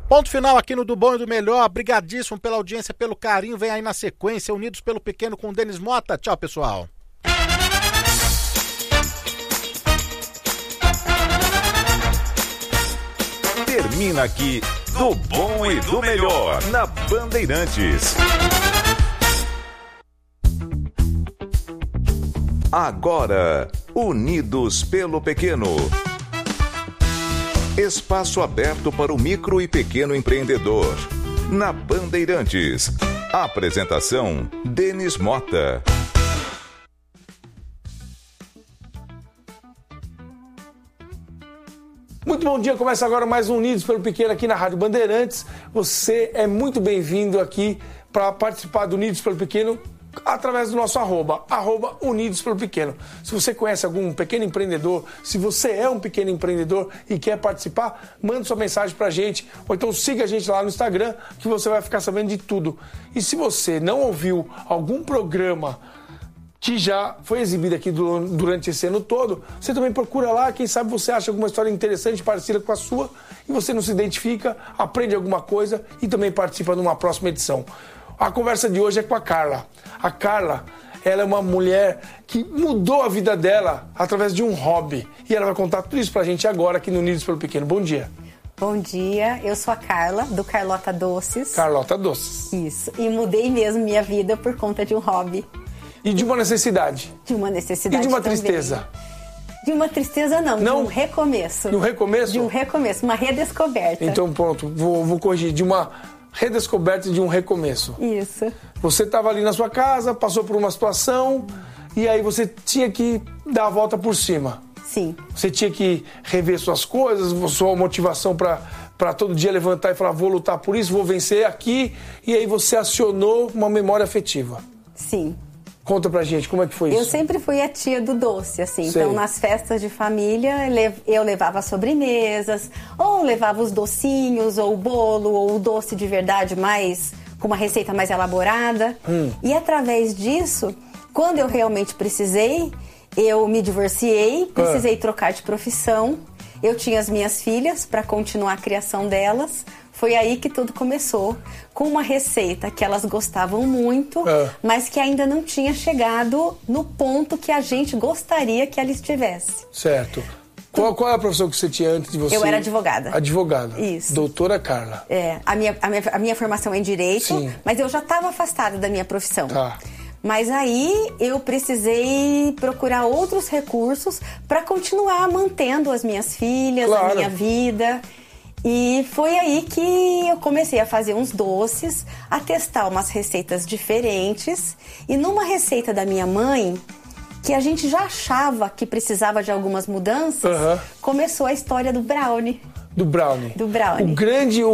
Ponto final aqui no Do Bom e do Melhor. Brigadíssimo pela audiência, pelo carinho. Vem aí na sequência, Unidos pelo Pequeno com o Denis Mota. Tchau, pessoal. Termina aqui Do Bom e do Melhor na Bandeirantes. Agora, Unidos pelo Pequeno. Espaço aberto para o micro e pequeno empreendedor. Na Bandeirantes. Apresentação, Denis Mota. Muito bom dia, começa agora mais um Unidos pelo Pequeno aqui na Rádio Bandeirantes. Você é muito bem-vindo aqui para participar do Unidos pelo Pequeno através do nosso arroba Unidos pelo Pequeno. Se você conhece algum pequeno empreendedor, se você é um pequeno empreendedor e quer participar, manda sua mensagem pra gente, ou então siga a gente lá no Instagram, que você vai ficar sabendo de tudo. E se você não ouviu algum programa que já foi exibido aqui durante esse ano todo, você também procura lá, quem sabe você acha alguma história interessante, parecida com a sua, e você não se identifica, aprende alguma coisa e também participa numa próxima edição. A conversa de hoje é com a Carla. A Carla, ela é uma mulher que mudou a vida dela através de um hobby. E ela vai contar tudo isso pra gente agora aqui no Unidos pelo Pequeno. Bom dia. Bom dia, eu sou a Carla, do Carlota Doces. Carlota Doces. Isso, e mudei mesmo minha vida por conta de um hobby. E de uma necessidade. De uma necessidade E de uma também. tristeza. De uma tristeza não, de um recomeço. De um recomeço? De um recomeço, uma redescoberta. Então pronto, vou corrigir, de uma redescoberta e de um recomeço. Isso. Você estava ali na sua casa, passou por uma situação e aí você tinha que dar a volta por cima. Sim. Você tinha que rever suas coisas, sua motivação para todo dia levantar e falar, vou lutar por isso, vou vencer aqui. E aí você acionou uma memória afetiva. Sim. Conta pra gente, como é que foi isso? Eu sempre fui a tia do doce, assim. Sei. Então, nas festas de família, eu levava sobremesas, ou levava os docinhos, ou o bolo, ou o doce de verdade, mais com uma receita mais elaborada. E através disso, quando eu realmente precisei, eu me divorciei, precisei trocar de profissão. Eu tinha as minhas filhas para continuar a criação delas. Foi aí que tudo começou, com uma receita que elas gostavam muito, mas que ainda não tinha chegado no ponto que a gente gostaria que ela estivesse. Certo. Qual é a profissão que você tinha antes de você? Eu era advogada. Advogada. Isso. Doutora Carla. A minha formação é em Direito, sim, mas eu já estava afastada da minha profissão. Tá. Mas aí eu precisei procurar outros recursos para continuar mantendo as minhas filhas, claro, a minha vida. E foi aí que eu comecei a fazer uns doces, a testar umas receitas diferentes. E numa receita da minha mãe, que a gente já achava que precisava de algumas mudanças, começou a história do brownie. Do brownie. Do brownie. O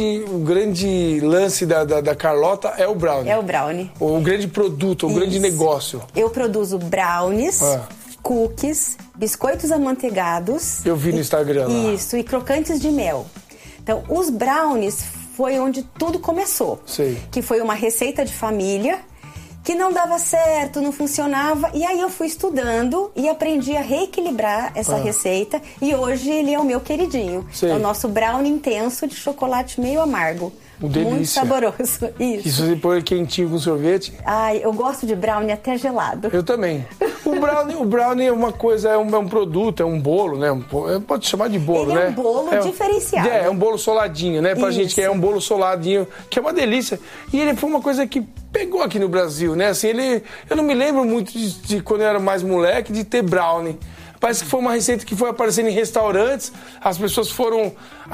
grande lance da Carlota é o brownie. É o brownie. O grande produto, o grande negócio. Eu produzo brownies, cookies, biscoitos amanteigados. Eu vi no Instagram lá. Isso, e crocantes de mel. Então, os brownies foi onde tudo começou. Sei. Que foi uma receita de família que não dava certo, não funcionava. E aí eu fui estudando e aprendi a reequilibrar essa receita. E hoje ele é o meu queridinho. Sei. É o nosso brownie intenso de chocolate meio amargo. Delícia. Muito saboroso. Isso você põe quentinho com sorvete? Ai, eu gosto de brownie até gelado. Eu também. O brownie é uma coisa, é um produto, é um bolo, né? Pode chamar de bolo, ele né? É um bolo diferenciado. É um bolo soladinho, né? Pra Isso. gente que é um bolo soladinho, que é uma delícia. E ele foi uma coisa que pegou aqui no Brasil, né? Assim, eu não me lembro muito de quando eu era mais moleque, de ter brownie. Parece que foi uma receita que foi aparecendo em restaurantes, as pessoas foram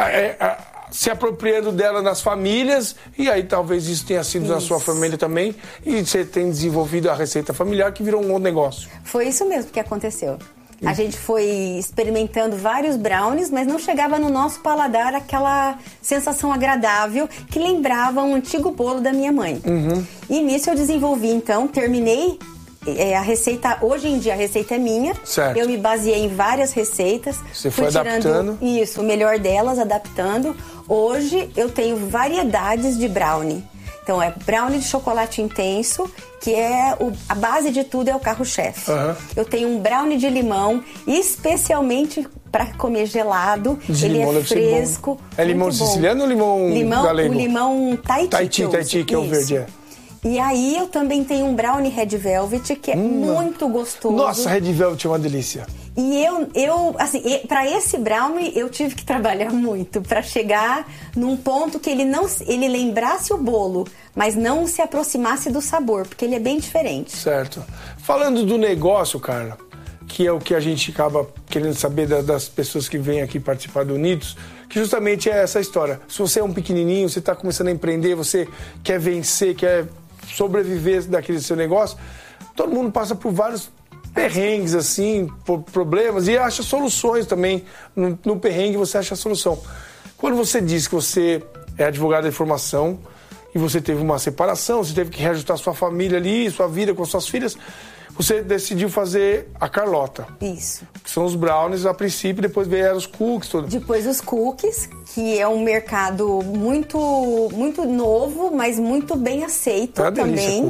se apropriando dela nas famílias, e aí talvez isso tenha sido na sua família também, e você tem desenvolvido a receita familiar que virou um outro negócio. Foi isso mesmo que aconteceu. A gente foi experimentando vários brownies, mas não chegava no nosso paladar aquela sensação agradável que lembrava um antigo bolo da minha mãe. E nisso eu desenvolvi, então, terminei a receita. Hoje em dia a receita é minha. Certo. Eu me baseei em várias receitas. Você foi adaptando? Isso, o melhor delas, adaptando. Hoje eu tenho variedades de brownie. Então é brownie de chocolate intenso, que é a base de tudo, é o carro-chefe. Eu tenho um brownie de limão, especialmente para comer gelado. De ele limão é deve ser bom. fresco. É limão muito bom. siciliano ou limão galego? O limão Tahiti. Tahiti, que é o verde, é. E aí eu também tenho um brownie Red Velvet, que é muito gostoso. Nossa, Red Velvet é uma delícia. E eu assim, para esse brownie eu tive que trabalhar muito para chegar num ponto que ele lembrasse o bolo, mas não se aproximasse do sabor, porque ele é bem diferente. Certo. Falando do negócio, Carla, que é o que a gente acaba querendo saber das pessoas que vêm aqui participar do Unidos, que justamente é essa história. Se você é um pequenininho, você está começando a empreender, você quer vencer, quer sobreviver daquele seu negócio, todo mundo passa por vários perrengues, assim, por problemas, e acha soluções também. No perrengue você acha a solução. Quando você diz que você é advogado de formação e você teve uma separação, você teve que reajustar sua família ali, sua vida com suas filhas, você decidiu fazer a Carlota. Isso. Que são os brownies a princípio, depois vieram os cookies, tudo. Depois os cookies, que é um mercado muito, muito novo, mas muito bem aceito também.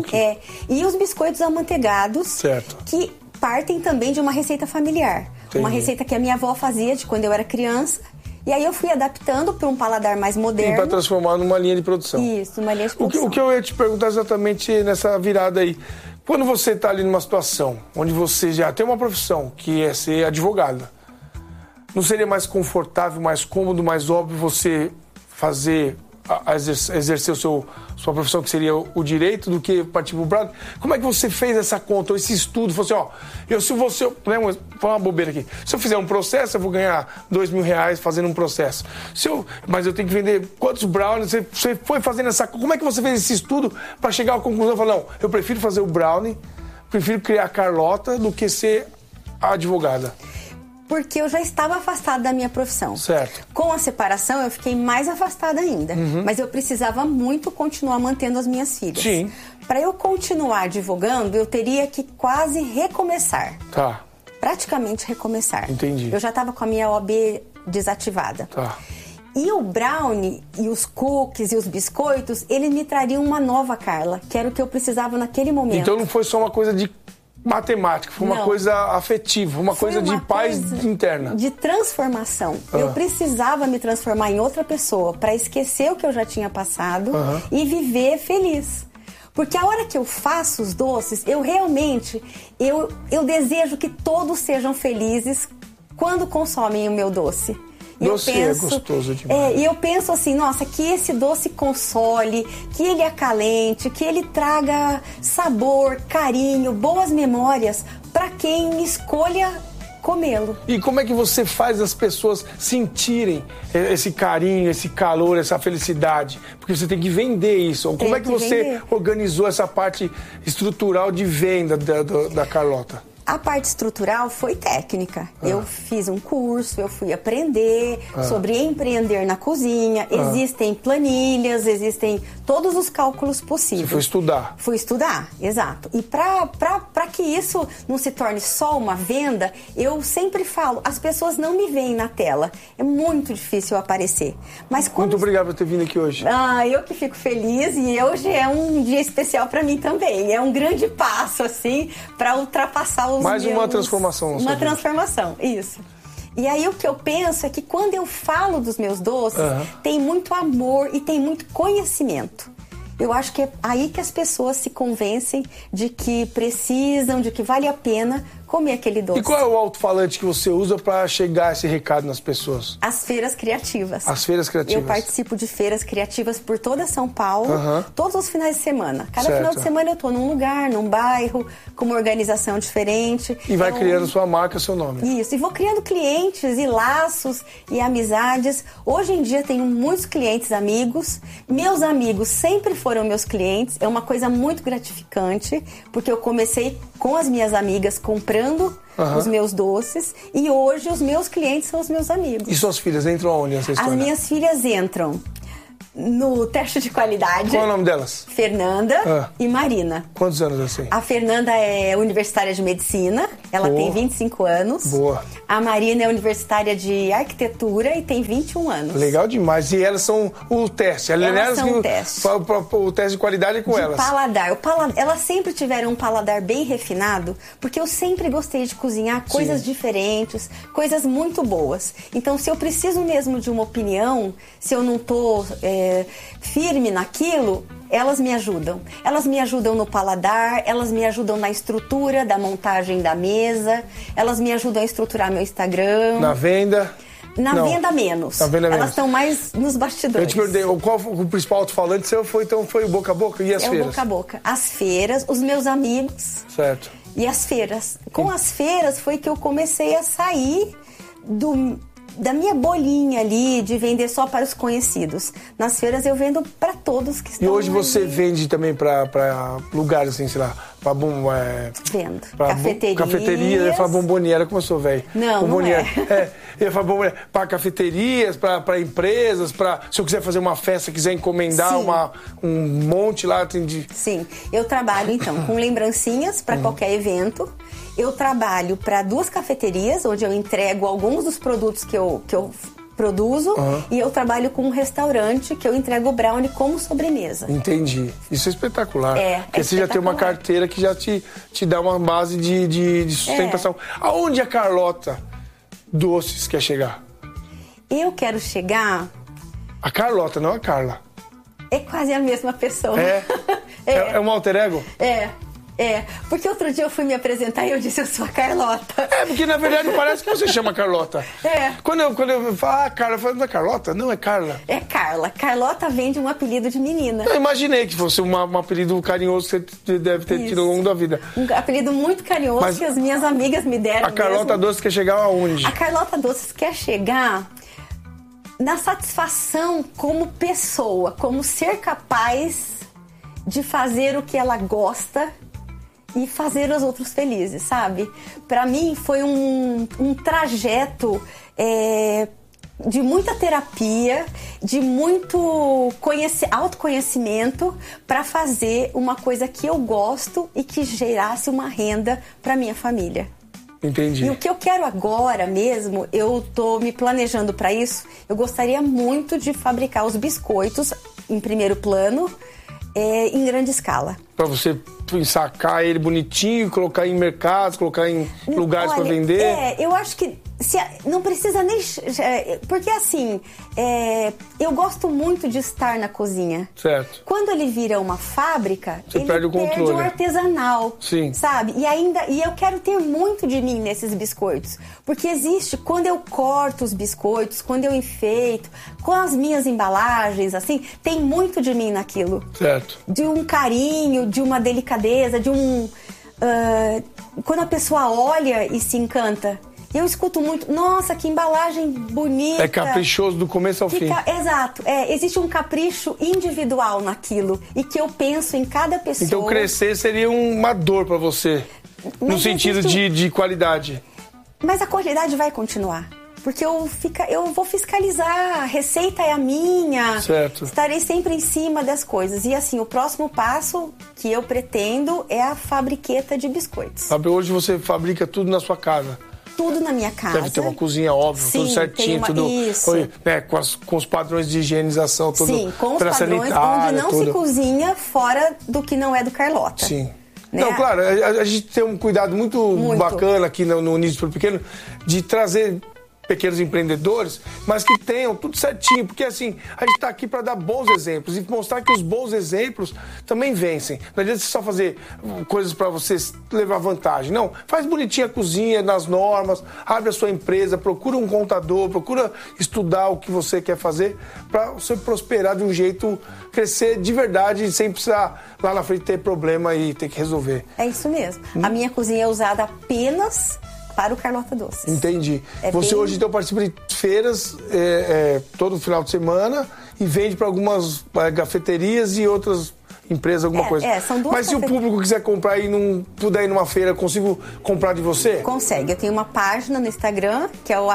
E os biscoitos amanteigados, certo, que partem também de uma receita familiar. Entendi. Uma receita que a minha avó fazia de quando eu era criança. E aí eu fui adaptando para um paladar mais moderno. E para transformar numa linha de produção. Isso, numa linha de produção. O que eu ia te perguntar exatamente nessa virada aí. Quando você está ali numa situação onde você já tem uma profissão, que é ser advogada, não seria mais confortável, mais cômodo, mais óbvio você fazer, exercer sua profissão, que seria o direito, do que partir pro brownie? Como é que você fez essa conta, esse estudo? Falou assim, foi uma bobeira aqui. Se eu fizer um processo, eu vou ganhar R$2.000 fazendo um processo. Mas eu tenho que vender quantos brownies? Você foi fazendo essa... Como é que você fez esse estudo para chegar à conclusão? Falar, não, eu prefiro fazer o brownie, prefiro criar a Carlota do que ser a advogada. Porque eu já estava afastada da minha profissão. Certo. Com a separação, eu fiquei mais afastada ainda. Mas eu precisava muito continuar mantendo as minhas filhas. Sim. Para eu continuar advogando, eu teria que quase recomeçar. Tá. Praticamente recomeçar. Entendi. Eu já estava com a minha OAB desativada. Tá. E o brownie, e os cookies, e os biscoitos, eles me trariam uma nova Carla, que era o que eu precisava naquele momento. Então não foi só uma coisa de matemática, foi uma coisa afetiva, uma coisa de paz interna. De transformação. Eu precisava me transformar em outra pessoa para esquecer o que eu já tinha passado e viver feliz. Porque a hora que eu faço os doces, eu realmente, eu desejo que todos sejam felizes quando consomem o meu doce. Doce é gostoso demais. E eu penso assim, nossa, que esse doce console, que ele acalente, que ele traga sabor, carinho, boas memórias para quem escolha comê-lo. E como é que você faz as pessoas sentirem esse carinho, esse calor, essa felicidade? Porque você tem que vender isso. Como é que você organizou essa parte estrutural de venda da Carlota? A parte estrutural foi técnica. Eu fiz um curso, eu fui aprender sobre empreender na cozinha. Existem planilhas, existem todos os cálculos possíveis. Você foi estudar? Fui estudar, exato. E para que isso não se torne só uma venda, eu sempre falo, as pessoas não me veem na tela. É muito difícil eu aparecer. Mas Muito obrigado por ter vindo aqui hoje. Eu que fico feliz, e hoje é um dia especial para mim também. É um grande passo, assim, para ultrapassar uma transformação. Uma transformação, isso. E aí o que eu penso é que quando eu falo dos meus doces, tem muito amor e tem muito conhecimento. Eu acho que é aí que as pessoas se convencem de que precisam, de que vale a pena comer aquele doce. E qual é o alto-falante que você usa para chegar esse recado nas pessoas? As feiras criativas. As feiras criativas. Eu participo de feiras criativas por toda São Paulo, todos os finais de semana. Cada final de semana eu tô num lugar, num bairro, com uma organização diferente. E vai criando sua marca, seu nome. Isso, e vou criando clientes e laços e amizades. Hoje em dia tenho muitos clientes amigos. Meus amigos sempre foram meus clientes. É uma coisa muito gratificante, porque eu comecei com as minhas amigas comprando os meus doces, e hoje os meus clientes são os meus amigos. E suas filhas entram aonde nessa história? As minhas filhas entram no teste de qualidade. Qual é o nome delas? Fernanda e Marina. Quantos anos assim? A Fernanda é universitária de medicina, Ela tem 25 anos. Boa. A Marina é universitária de arquitetura e tem 21 anos. Legal demais. E elas são o teste. Elas são o teste. O teste de qualidade é com elas. Paladar. Elas sempre tiveram um paladar bem refinado, porque eu sempre gostei de cozinhar coisas diferentes, coisas muito boas. Então, se eu preciso mesmo de uma opinião, se eu não tô firme naquilo, elas me ajudam. Elas me ajudam no paladar, elas me ajudam na estrutura da montagem da mesa, elas me ajudam a estruturar meu Instagram. Na venda? Venda menos. Na venda menos. Elas estão mais nos bastidores. Eu te perguntei, qual o principal alto-falante seu foi o boca a boca e as feiras? É o boca a boca. As feiras, os meus amigos. Certo. E as feiras. Com as feiras foi que eu comecei a sair da minha bolinha ali de vender só para os conhecidos. Nas feiras eu vendo para todos que estão. E hoje você ali. Vende também para lugares assim, sei lá, para Vendo. Cafeteria, eu ia falar bomboniera, como eu sou velho. Não, não é. Eu ia falar bomboniera para cafeterias, para empresas, se eu quiser fazer uma festa, quiser encomendar um monte lá, tem de... Sim, eu trabalho então com lembrancinhas para qualquer evento. Eu trabalho para 2 cafeterias, onde eu entrego alguns dos produtos que eu produzo, e eu trabalho com um restaurante que eu entrego o brownie como sobremesa. Entendi. Isso é espetacular. Porque você já tem uma carteira que já te dá uma base de sustentação. Aonde a Carlota Doces quer chegar? Eu quero chegar... A Carlota, não a Carla. É quase a mesma pessoa. É um alter ego? Porque outro dia eu fui me apresentar e eu disse, eu sou a Carlota. Porque na verdade parece que você chama Carlota. Quando eu falo, Carla, eu falo, não é Carlota? Não, é Carla. É Carla. Carlota vem de um apelido de menina. Eu imaginei que fosse um apelido carinhoso que você deve ter tido ao longo da vida. Um apelido muito carinhoso que as minhas amigas me deram. A Carlota Doces quer chegar aonde? A Carlota Doces quer chegar na satisfação como pessoa, como ser capaz de fazer o que ela gosta e fazer os outros felizes, sabe? Pra mim foi um trajeto de muita terapia, de muito autoconhecimento para fazer uma coisa que eu gosto e que gerasse uma renda pra minha família. Entendi. E o que eu quero agora mesmo, eu tô me planejando para isso, eu gostaria muito de fabricar os biscoitos em primeiro plano, em grande escala. Para você ensacar ele bonitinho, colocar em mercados, colocar em lugares para vender? Eu acho que não precisa nem... Porque assim, eu gosto muito de estar na cozinha. Certo. Quando ele vira uma fábrica, ele perde o controle. O artesanal. Sim. Sabe? E eu quero ter muito de mim nesses biscoitos. Porque existe, quando eu corto os biscoitos, quando eu enfeito, com as minhas embalagens, assim, tem muito de mim naquilo. Certo. De um carinho, de uma delicadeza, de um... quando a pessoa olha e se encanta... Eu escuto muito, nossa, que embalagem bonita. É caprichoso do começo ao fim. Exato. Existe um capricho individual naquilo e que eu penso em cada pessoa. Então crescer seria uma dor para você, no sentido de qualidade. Mas a qualidade vai continuar. Porque eu vou fiscalizar, a receita é a minha. Certo. Estarei sempre em cima das coisas. E assim, o próximo passo que eu pretendo é a fabriqueta de biscoitos. Hoje você fabrica tudo na sua casa? Tudo na minha casa. Deve ter uma cozinha, óbvio, tudo certinho, tudo com os padrões de higienização, tudo. Sim, com os padrões onde não se cozinha fora do que não é do Carlota. Sim. Né? Não, claro, a gente tem um cuidado muito bacana aqui no Unidos pelo Pequeno de trazer pequenos empreendedores, mas que tenham tudo certinho, porque assim, a gente está aqui para dar bons exemplos e mostrar que os bons exemplos também vencem. Não adianta você só fazer coisas para você levar vantagem, não. Faz bonitinha a cozinha, nas normas, abre a sua empresa, procura um contador, procura estudar o que você quer fazer para você prosperar de um jeito, crescer de verdade, sem precisar lá na frente ter problema e ter que resolver. É isso mesmo. A minha cozinha é usada apenas para o Carlota Doces. Entendi. Você hoje então participa de feiras todo final de semana e vende para algumas cafeterias e outras empresas, alguma coisa. São duas. Mas se o público quiser comprar e não puder ir numa feira, consigo comprar de você? Consegue. Eu tenho uma página no Instagram, que é o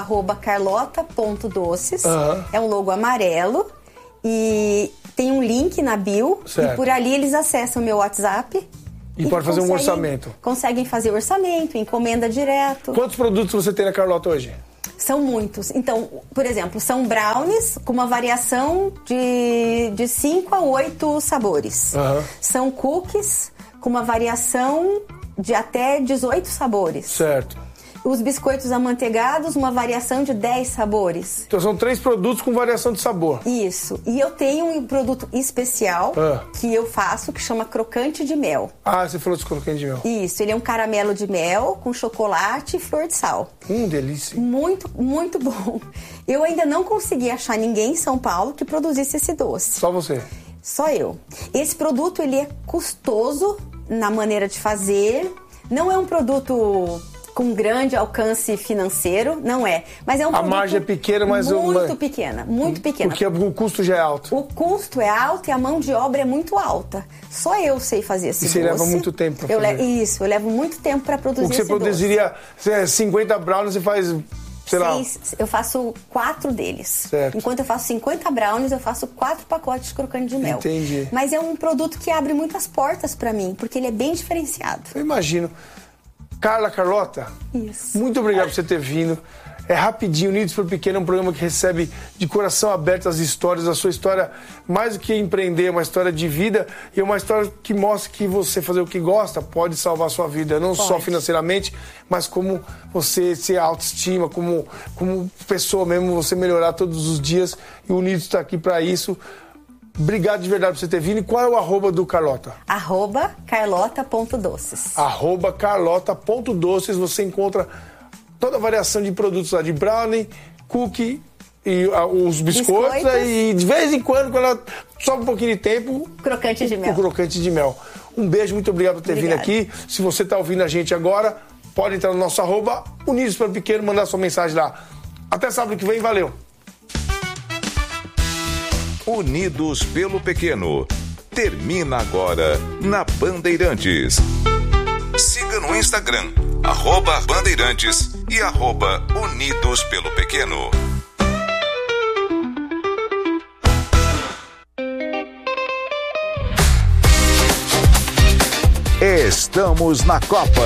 @carlota.doces. É um logo amarelo e tem um link na bio. Certo. E por ali eles acessam o meu WhatsApp E pode fazer um orçamento. Conseguem fazer orçamento, encomenda direto. Quantos produtos você tem na Carlota hoje? São muitos. Então, por exemplo, são brownies com uma variação de 5 a 8 sabores. Uhum. São cookies com uma variação de até 18 sabores. Certo. Os biscoitos amanteigados, uma variação de 10 sabores. Então são 3 produtos com variação de sabor. Isso. E eu tenho um produto especial que eu faço, que chama crocante de mel. Ah, você falou de crocante de mel. Isso. Ele é um caramelo de mel com chocolate e flor de sal. Delícia. Muito, muito bom. Eu ainda não consegui achar ninguém em São Paulo que produzisse esse doce. Só você? Só eu. Esse produto, ele é custoso na maneira de fazer. Não é um produto com grande alcance financeiro, não é. Mas é um produto... A margem é pequena, mas... Muito pequena. Porque o custo já é alto. O custo é alto e a mão de obra é muito alta. Só eu sei fazer esse doce. E você leva muito tempo para fazer. Isso, eu levo muito tempo para produzir esse doce. O que você produziria 50 brownies, você faz... Eu faço 4 deles. Certo. Enquanto eu faço 50 brownies, eu faço 4 pacotes de crocante de mel. Entendi. Mas é um produto que abre muitas portas para mim, porque ele é bem diferenciado. Eu imagino. Carlota, isso. Muito obrigado por você ter vindo. É rapidinho, Unidos pelo Pequeno é um programa que recebe de coração aberto as histórias. A sua história, mais do que empreender, é uma história de vida e é uma história que mostra que você fazer o que gosta pode salvar a sua vida, não só financeiramente, mas como você se autoestima, como pessoa mesmo, você melhorar todos os dias. E o Unidos está aqui para isso. Obrigado de verdade por você ter vindo. E qual é o arroba do Carlota? @carlota.doces. @carlota.doces. Você encontra toda a variação de produtos lá, de brownie, cookie e os biscoitos. E de vez em quando ela sobe um pouquinho de tempo... crocante de mel. O crocante de mel. Um beijo, muito obrigado por ter vindo aqui. Se você está ouvindo a gente agora, pode entrar no nosso arroba Unidos pelo Pequeno, mandar sua mensagem lá. Até sábado que vem, valeu! Unidos pelo Pequeno. Termina agora na Bandeirantes. Siga no Instagram, @Bandeirantes e @Unidos pelo Pequeno. Estamos na Copa.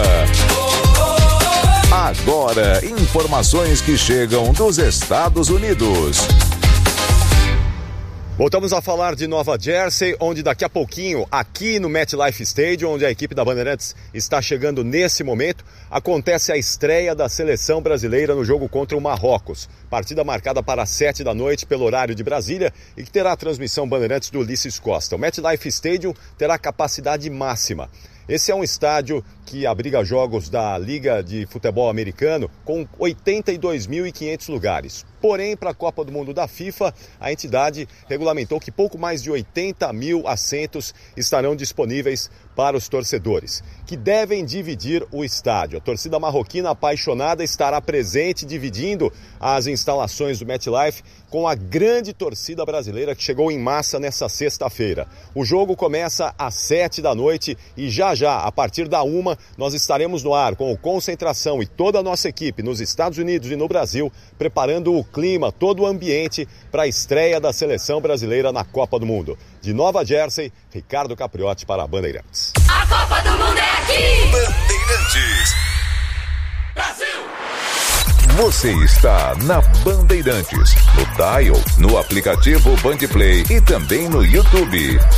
Agora, informações que chegam dos Estados Unidos. Voltamos a falar de Nova Jersey, onde daqui a pouquinho, aqui no MetLife Stadium, onde a equipe da Bandeirantes está chegando nesse momento, acontece a estreia da seleção brasileira no jogo contra o Marrocos. Partida marcada para 7 da noite pelo horário de Brasília e que terá a transmissão Bandeirantes do Ulisses Costa. O MetLife Stadium terá capacidade máxima. Esse é um estádio que abriga jogos da Liga de Futebol Americano com 82.500 lugares. Porém, para a Copa do Mundo da FIFA, a entidade regulamentou que pouco mais de 80 mil assentos estarão disponíveis para os torcedores, que devem dividir o estádio. A torcida marroquina apaixonada estará presente, dividindo as instalações do MetLife com a grande torcida brasileira que chegou em massa nessa sexta-feira. O jogo começa às 7 da noite e já, a partir da 1, nós estaremos no ar com o Concentração e toda a nossa equipe nos Estados Unidos e no Brasil, preparando o clima, todo o ambiente para a estreia da seleção brasileira na Copa do Mundo. De Nova Jersey, Ricardo Capriotti para a Bandeirantes. A Copa do Mundo é aqui! Bandeirantes. Brasil! Você está na Bandeirantes, no dial, no aplicativo Bandplay e também no YouTube.